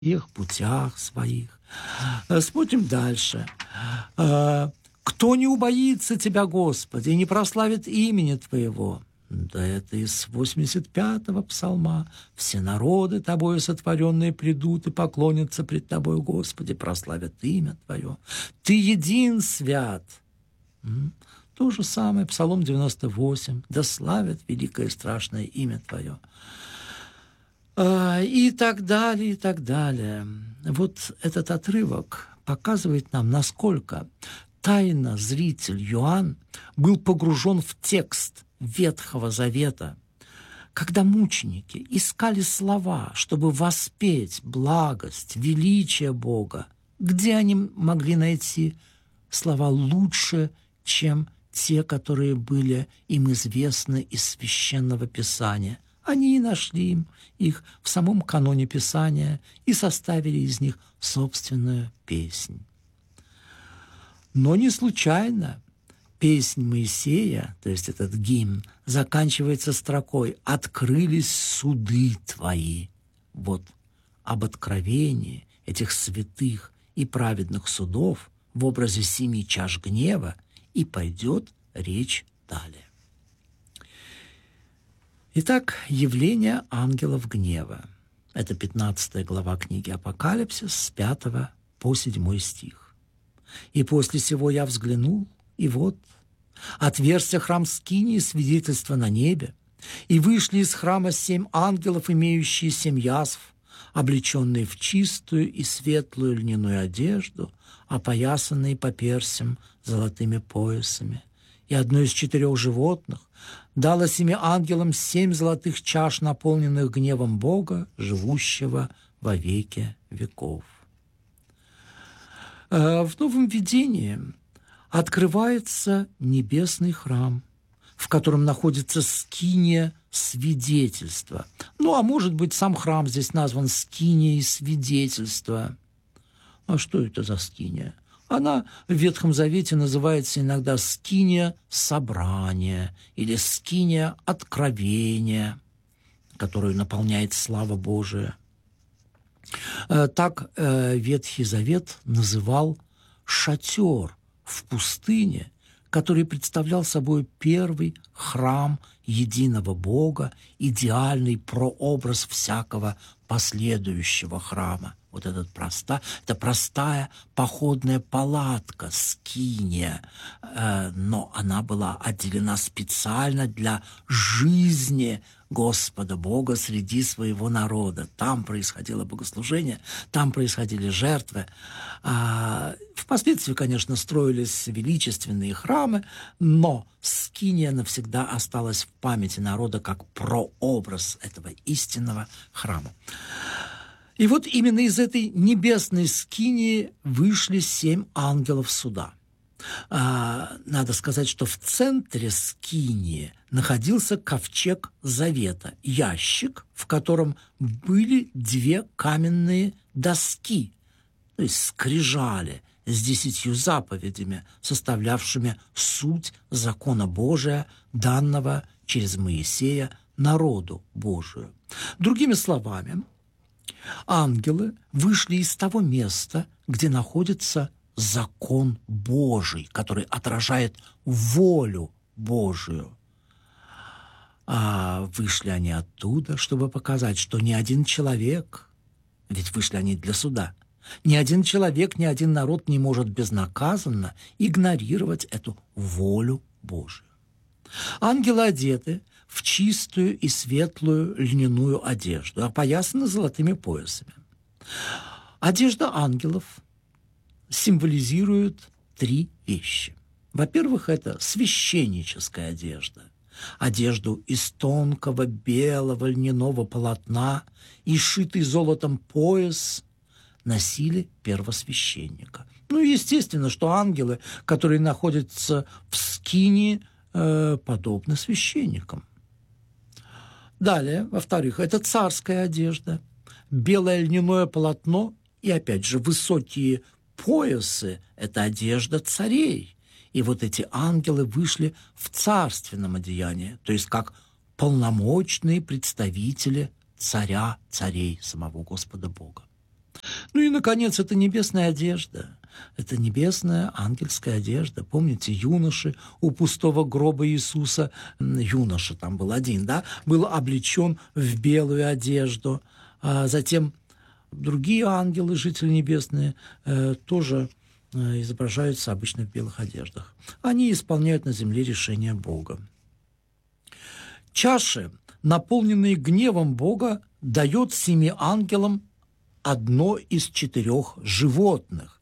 их путях своих. Смотрим дальше. «Кто не убоится Тебя, Господи, и не прославит имени Твоего?» Да это из 85-го псалма. «Все народы Тобою сотворенные придут и поклонятся пред Тобою, Господи, прославят имя Твое. Ты един свят». То же самое, Псалом 98. «Да славят великое и страшное имя Твое». И так далее, и так далее. Вот этот отрывок показывает нам, насколько тайно зритель Иоанн был погружен в текст Ветхого Завета, когда мученики искали слова, чтобы воспеть благость, величие Бога. Где они могли найти слова лучше, чем те, которые были им известны из Священного Писания? Они и нашли их в самом каноне Писания и составили из них собственную песнь. Но не случайно песнь Моисея, то есть этот гимн, заканчивается строкой «Открылись суды Твои». Вот об откровении этих святых и праведных судов в образе 7 чаш гнева и пойдет речь далее. Итак, явление ангелов гнева. Это 15 глава книги «Апокалипсис» с 5 по 7 стих. «И после сего я взглянул, и вот отверзся храм скинии свидетельства на небе, и вышли из храма 7 ангелов, имеющие 7 язв, облеченные в чистую и светлую льняную одежду, опоясанные по персям золотыми поясами. И одно из 4 животных дало 7 ангелам 7 золотых чаш, наполненных гневом Бога, живущего во веки веков». В новом видении открывается небесный храм, в котором находится скиния свидетельства. Ну, а может быть, сам храм здесь назван скинией свидетельства. А что это за скиния? Она в Ветхом Завете называется иногда скиния собрания или скиния откровения, которую наполняет слава Божия. Так Ветхий Завет называл шатер в пустыне, который представлял собой первый храм единого Бога, идеальный прообраз всякого последующего храма. Вот это простая походная палатка, скиния, но она была отделена специально для жизни Господа Бога среди своего народа. Там происходило богослужение, там происходили жертвы. Впоследствии, конечно, строились величественные храмы, но скиния навсегда осталась в памяти народа как прообраз этого истинного храма. И вот именно из этой небесной скинии вышли 7 ангелов суда. Надо сказать, что в центре скинии находился ковчег завета, ящик, в котором были 2 каменные доски, то есть скрижали с 10 заповедями, составлявшими суть закона Божия, данного через Моисея народу Божию. Другими словами, ангелы вышли из того места, где находится закон Божий, который отражает волю Божию. А вышли они оттуда, чтобы показать, что ни один человек, ведь вышли они для суда, ни один человек, ни один народ не может безнаказанно игнорировать эту волю Божию. Ангелы одеты в чистую и светлую льняную одежду, опоясаны золотыми поясами. Одежда ангелов символизирует 3 вещи. Во-первых, это священническая одежда. Одежду из тонкого белого льняного полотна и шитый золотом пояс носили первосвященника. Ну, естественно, что ангелы, которые находятся в скинии, подобны священникам. Далее, во-вторых, это царская одежда, белое льняное полотно и, опять же, высокие поясы – это одежда царей. И вот эти ангелы вышли в царственном одеянии, то есть как полномочные представители царя царей, самого Господа Бога. Ну и, наконец, это небесная одежда. Это небесная ангельская одежда. Помните, юноши у пустого гроба Иисуса, юноша там был один, да, был облечен в белую одежду. А затем другие ангелы, жители небесные, тоже изображаются обычно в белых одеждах. Они исполняют на земле решения Бога. Чаши, наполненные гневом Бога, дает 7 ангелам одно из 4 животных,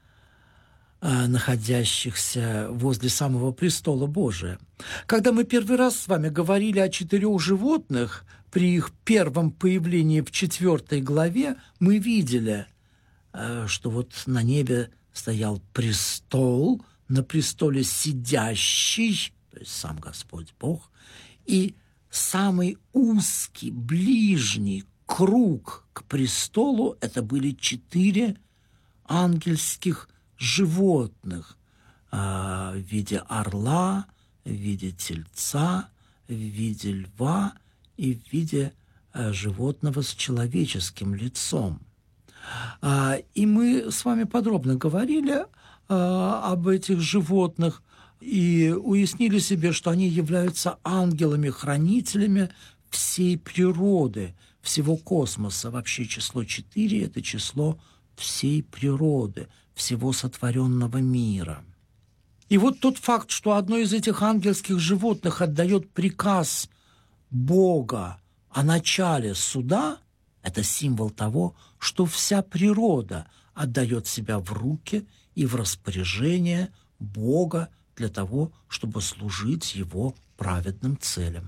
находящихся возле самого престола Божия. Когда мы первый раз с вами говорили о 4 животных, при их первом появлении в 4 главе, мы видели, что вот на небе стоял престол, на престоле сидящий, то есть сам Господь Бог, и самый узкий, ближний круг к престолу – это были 4 ангельских животных в виде орла, в виде тельца, в виде льва и в виде животного с человеческим лицом. И мы с вами подробно говорили об этих животных и уяснили себе, что они являются ангелами-хранителями всей природы, всего космоса. Вообще число 4 – это число всей природы, всего сотворенного мира. И вот тот факт, что одно из этих ангельских животных отдает приказ Бога о начале суда, это символ того, что вся природа отдает себя в руки и в распоряжение Бога для того, чтобы служить Его праведным целям.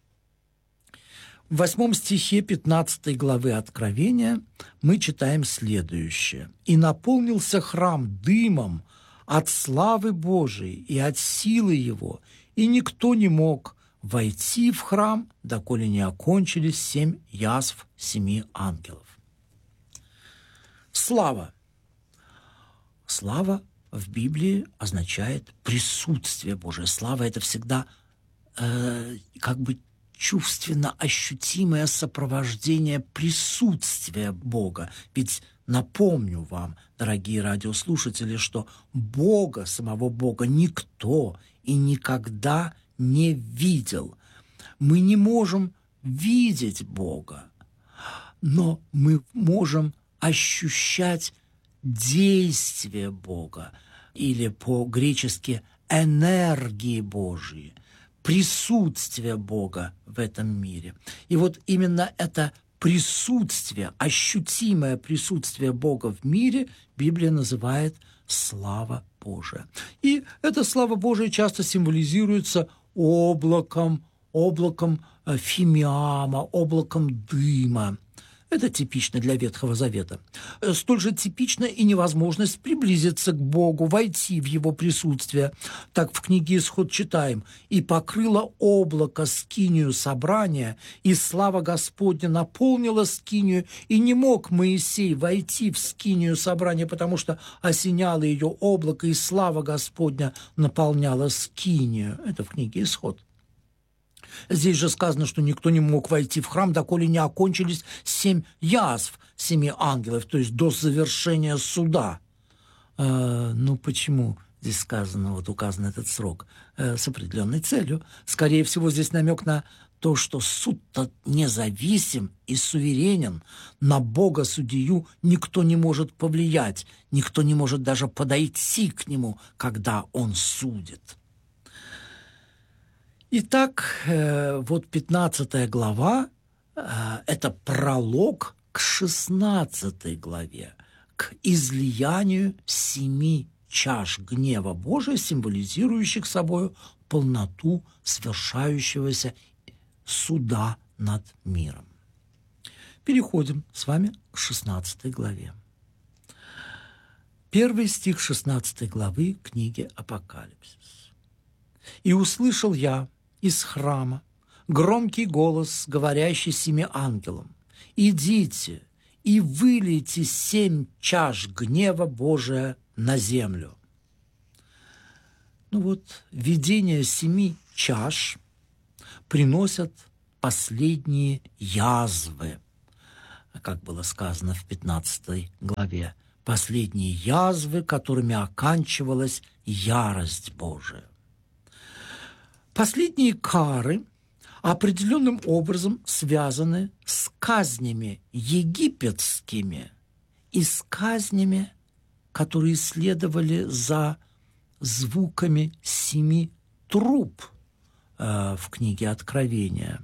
В 8 стихе 15 главы Откровения мы читаем следующее. «И наполнился храм дымом от славы Божией и от силы Его, и никто не мог войти в храм, доколе не окончились 7 язв 7 ангелов». Слава. Слава в Библии означает присутствие Божие. Слава – это всегда чувственно ощутимое сопровождение присутствия Бога. Ведь напомню вам, дорогие радиослушатели, что Бога, самого Бога, никто и никогда не видел. Мы не можем видеть Бога, но мы можем ощущать действие Бога, или по-гречески энергии Божьей, присутствие Бога в этом мире. И вот именно это присутствие, ощутимое присутствие Бога в мире Библия называет слава Божия. И эта слава Божия часто символизируется облаком фимиама, облаком дыма. Это типично для Ветхого Завета. Столь же типична и невозможность приблизиться к Богу, войти в Его присутствие. Так в книге Исход читаем: «И покрыло облако скинию собрания, и слава Господня наполнила скинию, и не мог Моисей войти в скинию собрания, потому что осеняло ее облако, и слава Господня наполняла скинию». Это в книге Исход. Здесь же сказано, что никто не мог войти в храм, доколе не окончились 7 язв 7 ангелов, то есть до завершения суда. Почему здесь сказано, указан этот срок? С определенной целью. Скорее всего, здесь намек на то, что суд-то независим и суверенен. На Бога-судью никто не может повлиять, никто не может даже подойти к нему, когда он судит. Итак, 15 глава – это пролог к 16 главе, к излиянию 7 чаш гнева Божия, символизирующих собой полноту свершающегося суда над миром. Переходим с вами к 16 главе. 1 стих 16 главы книги «Апокалипсис». «И услышал я из храма громкий голос, говорящий 7 ангелам: идите и вылейте 7 чаш гнева Божия на землю». Видение 7 чаш приносят последние язвы, как было сказано в 15 главе, последние язвы, которыми оканчивалась ярость Божия. Последние кары определенным образом связаны с казнями египетскими и с казнями, которые следовали за звуками 7 труб в книге Откровения.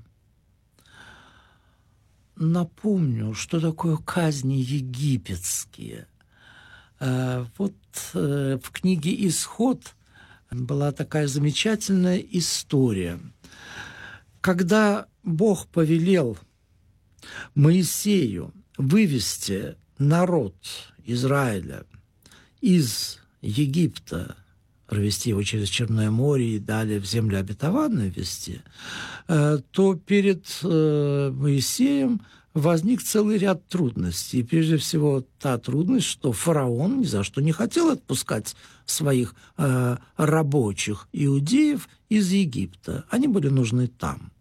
Напомню, что такое казни египетские. Вот в книге «Исход» была такая замечательная история. Когда Бог повелел Моисею вывести народ Израиля из Египта, провести его через Черное море и далее в землю обетованную ввести, то перед Моисеем возник целый ряд трудностей. И прежде всего та трудность, что фараон ни за что не хотел отпускать своих рабочих иудеев из Египта. Они были нужны там.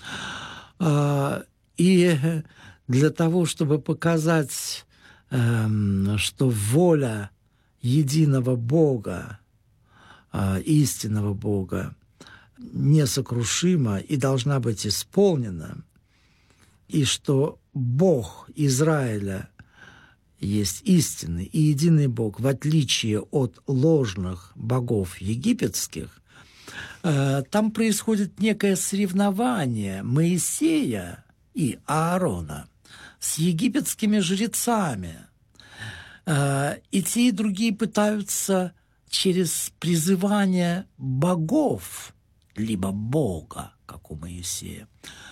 И для того, чтобы показать, что воля единого Бога, истинного Бога, несокрушима и должна быть исполнена, и что Бог Израиля есть истинный и единый Бог, в отличие от ложных богов египетских, там происходит некое соревнование Моисея и Аарона с египетскими жрецами. И те, и другие пытаются через призывание богов, либо Бога, как у Моисея,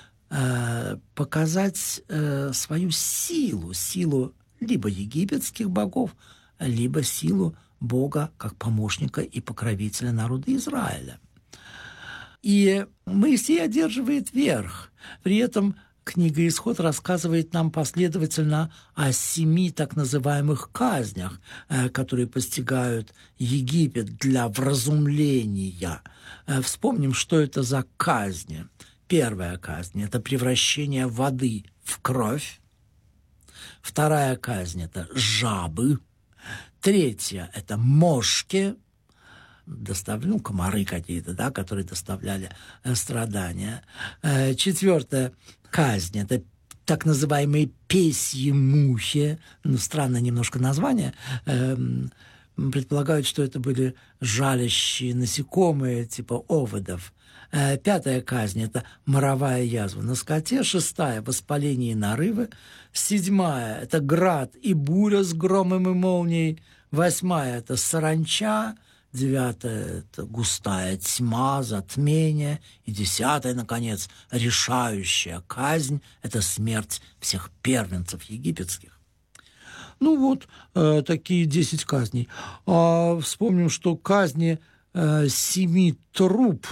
показать свою силу либо египетских богов, либо силу Бога как помощника и покровителя народа Израиля. И Моисей одерживает верх. При этом книга «Исход» рассказывает нам последовательно о 7 так называемых казнях, которые постигают Египет для вразумления. Вспомним, что это за казни. Первая казнь – это превращение воды в кровь. Вторая казнь – это жабы. Третья – это мошки, комары какие-то, да, которые доставляли страдания. Четвертая казнь – это так называемые песьи мухи. Странное немножко название. Предполагают, что это были жалящие насекомые, типа оводов. Пятая казнь – это моровая язва на скоте. Шестая – воспаление и нарывы. Седьмая – это град и буря с громом и молнией. Восьмая – это саранча. Девятая – это густая тьма, затмение. И десятая, наконец, решающая казнь – это смерть всех первенцев египетских. Ну вот, такие 10 казней. Вспомним, что казни 7 труб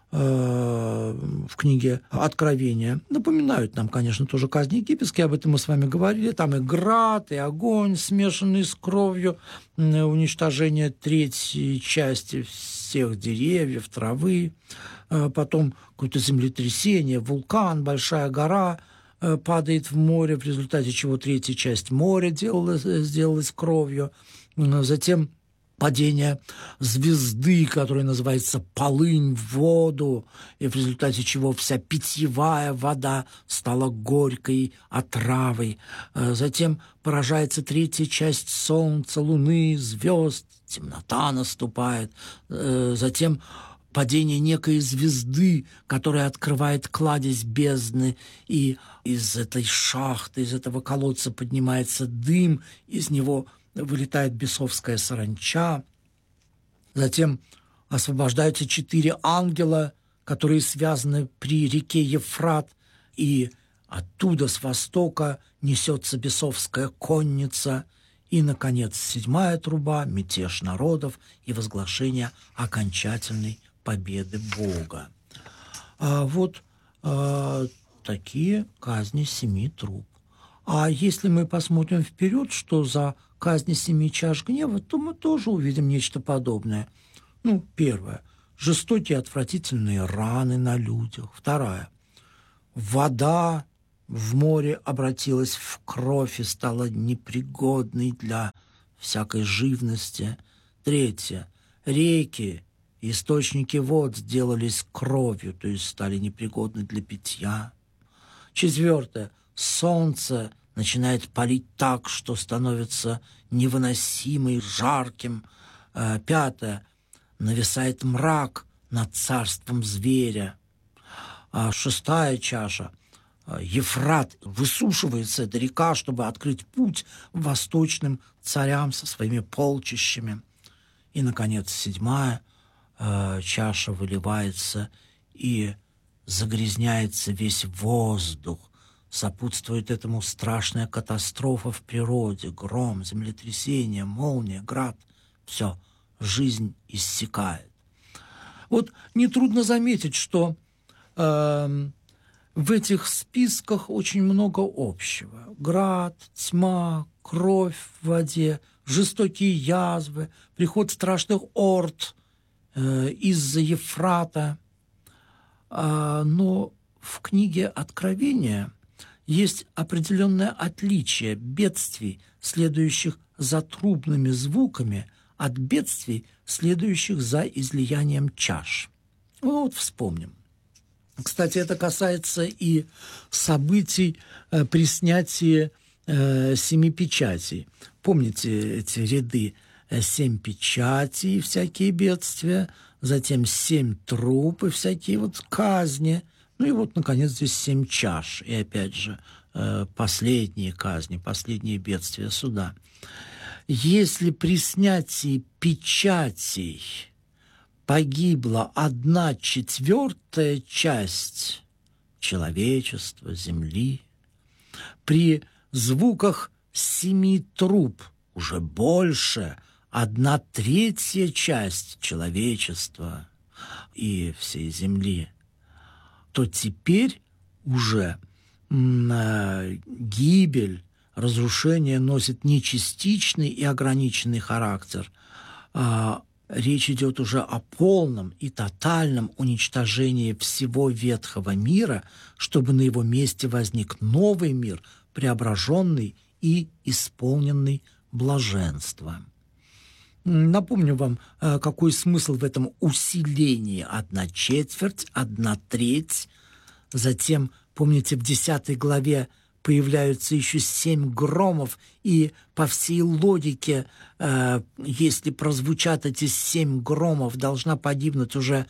в книге Откровения напоминают нам, конечно, тоже казни египетские, об этом мы с вами говорили. Там и град, и огонь, смешанный с кровью, уничтожение третьей части всех деревьев, травы, потом какое-то землетрясение, вулкан, большая гора падает в море, в результате чего третья часть моря сделалась кровью. Затем падение звезды, которая называется полынь, в воду, и в результате чего вся питьевая вода стала горькой отравой. Затем поражается третья часть солнца, луны, звезд, темнота наступает. Затем падение некой звезды, которая открывает кладезь бездны, и из этой шахты, из этого колодца поднимается дым, из него вылетает бесовская саранча. Затем освобождаются 4 ангела, которые связаны при реке Ефрат, и оттуда, с востока, несется бесовская конница. И, наконец, 7-я труба, мятеж народов и возглашение окончательной победы Бога. Вот такие казни 7 труб. А если мы посмотрим вперед, что за казни 7 чаш гнева, то мы тоже увидим нечто подобное. Первое – жестокие отвратительные раны на людях. Вторая – вода, в море обратилась в кровь и стала непригодной для всякой живности. 3. Реки, источники вод сделались кровью, то есть стали непригодны для питья. 4. Солнце начинает палить так, что становится невыносимо и жарким. 5. Нависает мрак над царством зверя. 6. чаша. Ефрат высушивается, эта река, чтобы открыть путь восточным царям со своими полчищами. И, наконец, 7. чаша выливается, и загрязняется весь воздух. Сопутствует этому страшная катастрофа в природе: гром, землетрясение, молния, град. Все, жизнь иссякает. Вот нетрудно заметить, что в этих списках очень много общего. Град, тьма, кровь в воде, жестокие язвы, приход страшных орд из-за Ефрата. Но в книге Откровения есть определенное отличие бедствий, следующих за трубными звуками, от бедствий, следующих за излиянием чаш. Вот вспомним. Кстати, это касается и событий при снятии 7 печатей. Помните эти ряды? 7 печатей, всякие бедствия, затем 7 труп и всякие вот казни. Ну и вот, наконец, здесь 7 чаш. И опять же, последние казни, последние бедствия суда. Если при снятии печатей погибла 1/4 часть человечества, земли, при звуках 7 труб уже больше 1/3 часть человечества и всей земли, то теперь уже гибель, разрушение носит не частичный и ограниченный характер, а речь идет уже о полном и тотальном уничтожении всего ветхого мира, чтобы на его месте возник новый мир, преображенный и исполненный блаженства. Напомню вам, какой смысл в этом усилении: 1/4, 1/3. Затем, помните, в 10 главе появляются еще 7 громов, и по всей логике, если прозвучат эти 7 громов, должна погибнуть уже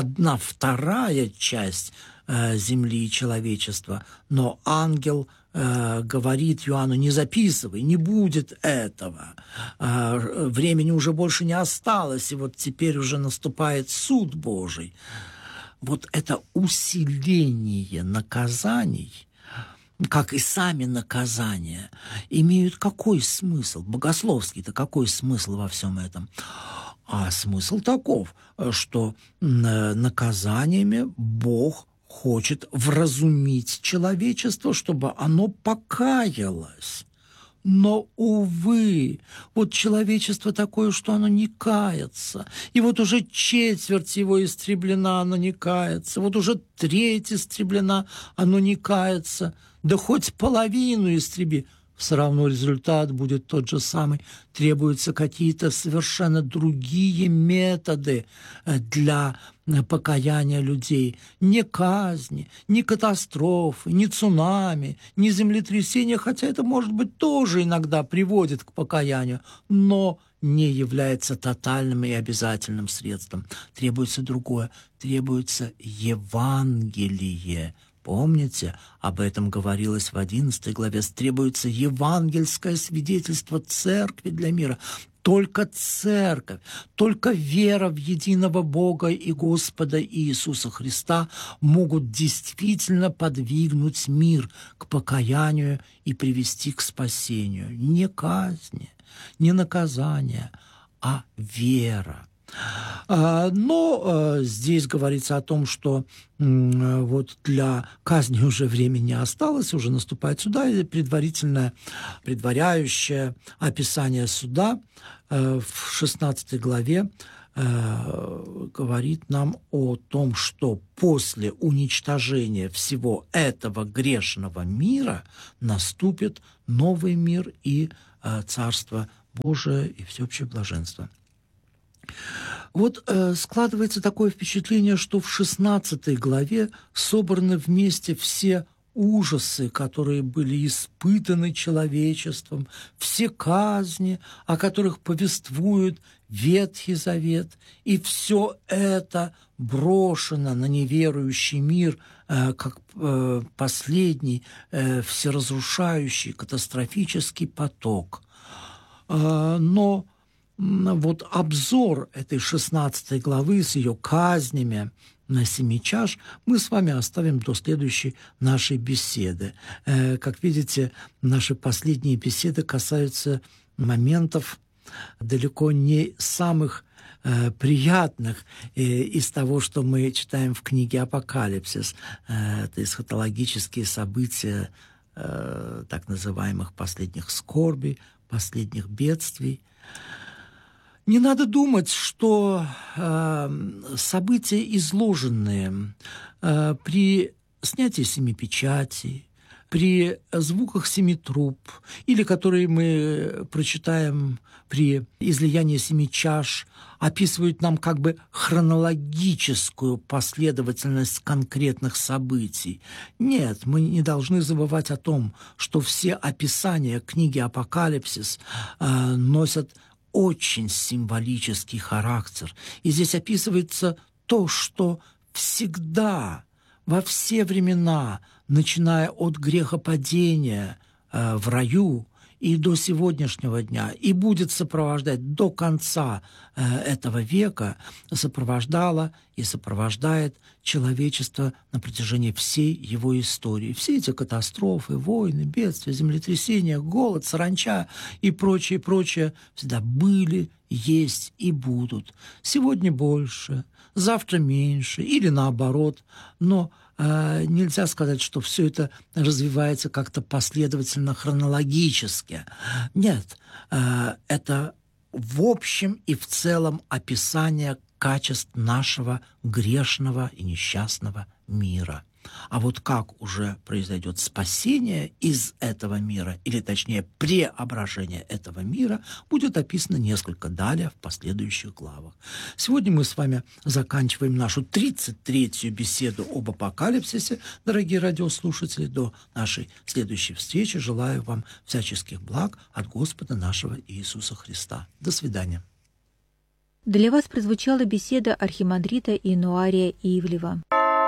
1/2 часть земли и человечества. Но ангел говорит Иоанну: не записывай, не будет этого. Времени уже больше не осталось, и вот теперь уже наступает суд Божий. Вот это усиление наказаний, как и сами наказания, имеют какой смысл? Богословский-то какой смысл во всем этом? А смысл таков, что наказаниями Бог хочет вразумить человечество, чтобы оно покаялось. Но, увы, вот человечество такое, что оно не кается. И вот уже 1/4 его истреблена, оно не кается. Вот уже 1/3 истреблена, оно не кается. Да хоть половину истреби, все равно результат будет тот же самый. Требуются какие-то совершенно другие методы для покаяния людей. Не казни, не катастрофы, не цунами, не землетрясения, хотя это, может быть, тоже иногда приводит к покаянию, но не является тотальным и обязательным средством. Требуется другое, требуется Евангелие. Помните, об этом говорилось в 11 главе. Требуется евангельское свидетельство церкви для мира. Только церковь, только вера в единого Бога и Господа Иисуса Христа могут действительно подвигнуть мир к покаянию и привести к спасению. Не казни, не наказание, а вера. Но здесь говорится о том, что вот для казни уже времени не осталось, уже наступает суда, и предваряющее описание суда в 16 главе говорит нам о том, что после уничтожения всего этого грешного мира наступит новый мир и Царство Божие и всеобщее блаженство. Вот складывается такое впечатление, что в 16 главе собраны вместе все ужасы, которые были испытаны человечеством, все казни, о которых повествует Ветхий Завет, и все это брошено на неверующий мир, как последний всеразрушающий катастрофический поток. Но вот обзор этой 16 главы с ее казнями на 7 чаш мы с вами оставим до следующей нашей беседы. Как видите, наши последние беседы касаются моментов далеко не самых приятных из того, что мы читаем в книге «Апокалипсис». Это эсхатологические события так называемых последних скорбей, последних бедствий. Не надо думать, что события, изложенные при снятии 7 печатей, при звуках 7 труб, или которые мы прочитаем при излиянии 7 чаш, описывают нам как бы хронологическую последовательность конкретных событий. Нет, мы не должны забывать о том, что все описания книги «Апокалипсис» носят очень символический характер. И здесь описывается то, что всегда, во все времена, начиная от грехопадения в раю и до сегодняшнего дня, и будет сопровождать до конца этого века, сопровождало и сопровождает человечество на протяжении всей его истории. Все эти катастрофы, войны, бедствия, землетрясения, голод, саранча и прочее, прочее всегда были, есть и будут. Сегодня больше, завтра меньше или наоборот, но нельзя сказать, что все это развивается как-то последовательно, хронологически. Нет, это в общем и в целом описание качеств нашего грешного и несчастного мира. А вот как уже произойдет спасение из этого мира, или точнее преображение этого мира, будет описано несколько далее в последующих главах. Сегодня мы с вами заканчиваем нашу 33-ю беседу об апокалипсисе. Дорогие радиослушатели, до нашей следующей встречи желаю вам всяческих благ от Господа нашего Иисуса Христа. До свидания. Для вас прозвучала беседа архимандрита Иануария Ивлева.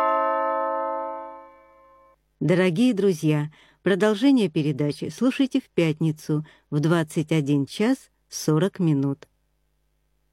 Дорогие друзья, продолжение передачи слушайте в пятницу в 21 час 40 минут.